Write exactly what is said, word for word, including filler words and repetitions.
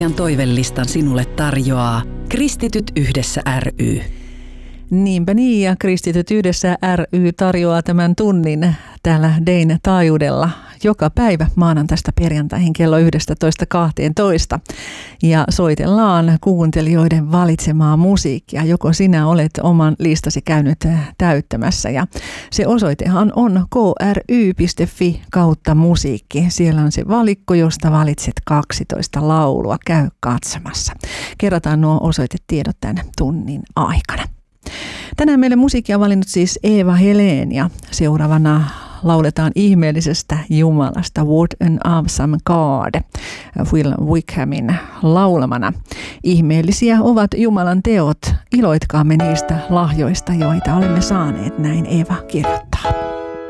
Toivelistan sinulle tarjoaa Kristityt yhdessä ry. Niinpä niin, ja Kristityt yhdessä ry tarjoaa tämän tunnin täällä Dein taajuudella joka päivä maanantaista perjantaihin kello yksitoista kahteentoista. Ja soitellaan kuuntelijoiden valitsemaa musiikkia, joko sinä olet oman listasi käynyt täyttämässä. Ja se osoitehan on k r y piste f i kautta musiikki. Siellä on se valikko, josta valitset kaksitoista laulua. Käy katsomassa. Kerrataan nuo osoitetiedot tämän tunnin aikana. Tänään meille musiikkia on valinnut siis Eva Helén ja seuraavana lauletaan ihmeellisestä Jumalasta What an Awesome God Will Wickhamin laulamana. Ihmeellisiä ovat Jumalan teot, iloitkaamme niistä lahjoista, joita olemme saaneet, näin Eva kirjoittaa.